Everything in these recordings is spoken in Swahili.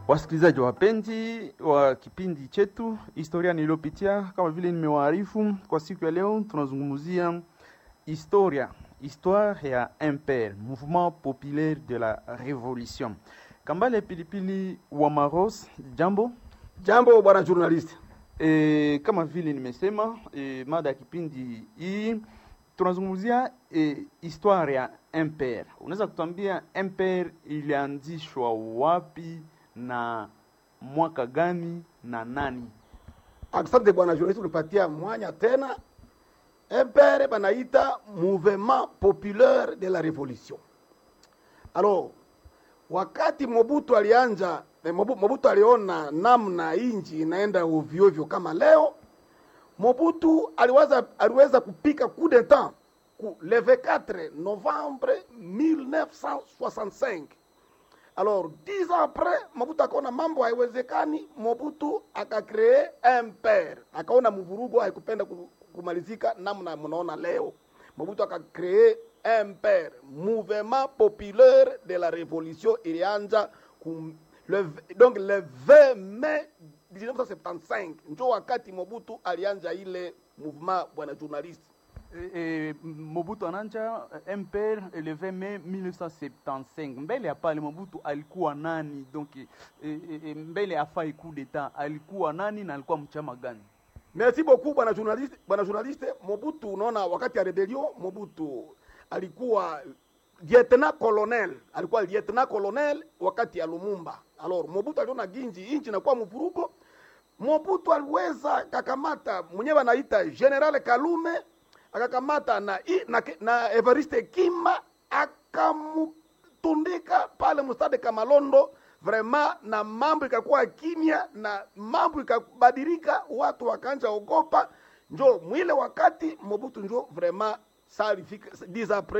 Wasikilizaji wapenzi wa kipindi chetu Historia Niliyopitia, kama vile nimewaarifu, kwa siku ya leo tunazungumzia histoire ya MPR, Mouvement Populaire de la Révolution. Kambale Pilipili wa Maros, jambo. Jambo bwana journalist. Kama vile nimesema, mada ya kipindi hii tunazungumzia histoire ya MPR. Unaweza kutuambia MPR ilianzishwa wapi na mwaka gani na nani? Asante bwana journalist, unipatia mwanya tena. MPR banaita Mouvement Populaire de la Révolution. Alors, wakati Mobutu alianza, Mobutu aliona namna inji inaenda ovyo ovyo kama leo, Mobutu aliweza kupika coup d'état le 24 novembre 1965. Alors, 10 ans après, Mobutu akaona mambo haiwezekani, Mobutu akacree MPR. Akaona mvurugo haikupenda kumalizika namna mnaona leo. Mobutu akacree MPR, Mouvement Populaire de la Révolution, ilianza donc le 20 mai 1975. Ndio wakati Mobutu alianza ile mouvement bwana journalist. Mobutu ananja MPR le 20 mai 1975. Mbele ya pale Mobutu alikuwa nani? Donc mbele ya fa coup d'état alikuwa nani na alikuwa mchama gani? Merci beaucoup bwana journalist. Bwana journalist, Mobutu unaona wakati ya rebellion Mobutu alikuwa lieutenant colonel wakati ya Lumumba. Alors Mobutu aliona inchi na kwa mvurugo. Mobutu aliweza kakamata mwenyewe anaita General Kalume, akakamata na Evariste Kima, akamutundika pale mstade Kamalondo. Vraiment na mambo ikakuwa kimya na mambo ikabadilika, watu wakaanza ogopa. Njo mwile wakati Mobutu njo vraiment salifika 10 après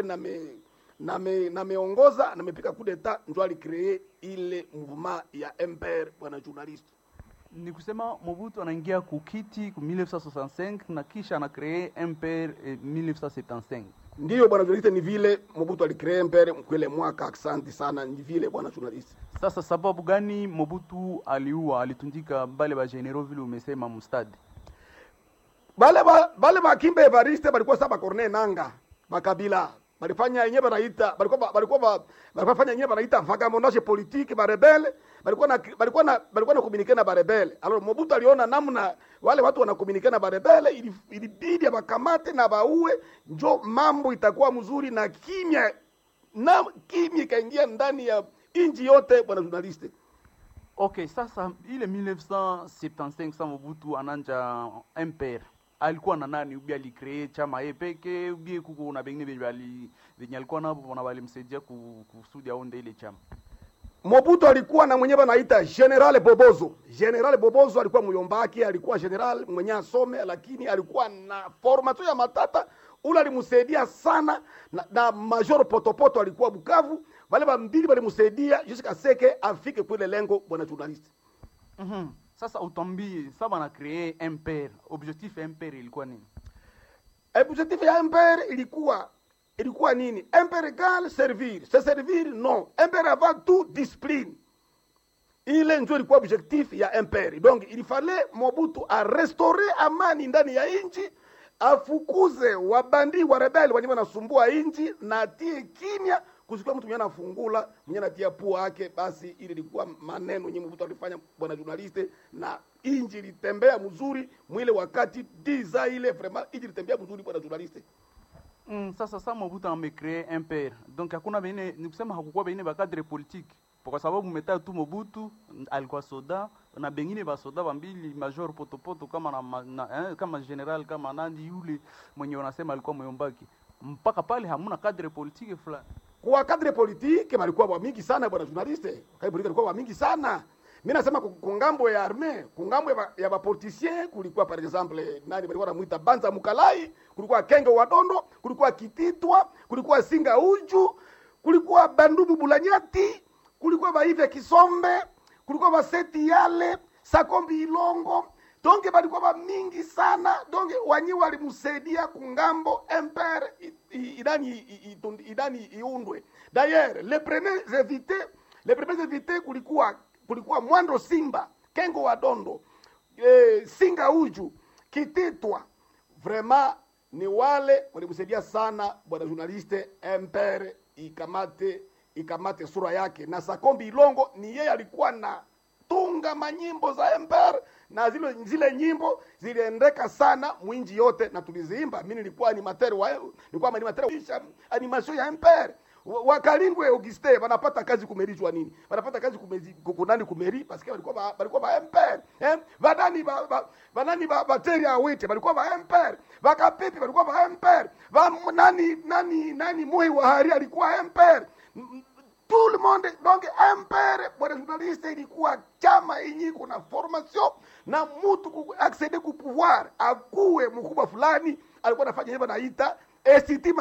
na meongoza na mepika coup d'état, njo alicree ile mouvement ya MPR bwana journalist. Ni kusema Mobutu anaingia kukiti ku 1965 na kisha ana cree MPR 1975. Ndiyo bwana journalist, ni vile Mobutu alicree MPR mkwele mwaka. Asante sana, ni vile bwana journalist. Sasa sababu gani Mobutu alitundika bale ba general vile umesema mustadi? Bale makimbe Evariste balikuwa saba Corneille Nanga bakabila balifanya yenyewe banaita balikuwa fanya yenyewe banaita vagabondage politique ba rebelle, balikuwa na communiquer na ba rebelle. Alors Mobutu aliona namna wale watu wana communiquer na ba rebelle, ilibidi abakamate na baue, njo mambo itakuwa mzuri na kimya kaingia ndani ya inji yote bwana journaliste. Okay, sasa ile 1975 sa Mobutu ananja MPR. Alikuwa na nani? Ubi alicree chama peke, ubi kuko na bengine benye alikuwa nabo na walimsaidia kusudi aonde ile chama. Mobutu alikuwa na mwenyewe anaita General Bobozo. General Bobozo alikuwa muyombaki, alikuwa general mwenye asome, lakini alikuwa na formation ya matata. Ule alimsaidia sana na Major Potopoto alikuwa Bukavu. Wale bambili walimsaidia jusqu'à ce que afike kule lengo bwana journalist. Sasa utambie saba na créer MPR. Objectif ya MPR ilikuwa nini? Objectif ya MPR ilikuwa nini? MPR égale servir. Se servir non. MPR avant tout discipline. Ile ndio ilikuwa objectif ya MPR. Donc il fallait Mobutu a restaurer amani ndani ya inchi, afukuze wabandi wa rebeli wenye wanasumbua inchi na atie kimya kusikia mtu mwenye anafungula, mwenye anatia pua yake. Basi ile ilikuwa maneno yenye Mobutu alifanya bwana journaliste, na inji litembea mzuri mwile wakati diza ile vraiment inji litembea mzuri bwana journaliste. Sasa Mobutu amecree MPR. Donc hakuna bene, ni kusema hakukuwa bene ba cadre politique. Kwa sababu meta tu Mobutu alikuwa soda na bengine ba soda bambili Major Potopoto kama general kama nandi yule mwenye wanasema alikuwa moyombaki. Mpaka pale hamuna cadre politique fulani. Kwa cadre politique walikuwa wa mingi sana bwana journaliste. Cadre politique walikuwa wa mingi sana. Mimi nasema kungambo ya armée, kungambo ya ba politicien kulikuwa par exemple nani walikuwa wanamuita Banza Mukalai, kulikuwa Kenge Wadondo, kulikuwa Kititwa, kulikuwa Singa Uju, kulikuwa Bandubu Bulanyati, kulikuwa Baive Kisombe, kulikuwa Baseti Yale, Sakombi Ilongo. Donc balikuwa mingi sana. Donc wanyi walimsaidia kungambo MPR idani iundwe. D'ailleurs les premiers invités kulikuwa kulikuwa Mwando Simba, Kengo wa Dondo, Singa Uju, Kititwa. Vraiment ni wale walimsaidia sana bwana journaliste Empere ikamate sura yake. Na Sakombi Ilongo ni yeye alikuwa na tunga manyimbo za Empere, na zile nyimbo ziliendeka sana mwinji yote na tuliziimba. Mimi nilikuwa animateur animation ya Empere. Wakalingwe Auguste wanapata kazi kumerijwa nini? Wanapata kazi kukunani kumeri parce que walikuwa ba Empere. Vanani bateri awete walikuwa ba Empere. Vakapepi walikuwa ba Empere. Nani Moi wa Hari alikuwa Empere. Tout le monde donc Empere pour les journalistes ilikuwa chama yenye kuna formation na mtu accéder ku pouvoir akuwe mkubwa fulani alikuwa anafanya hivyo naita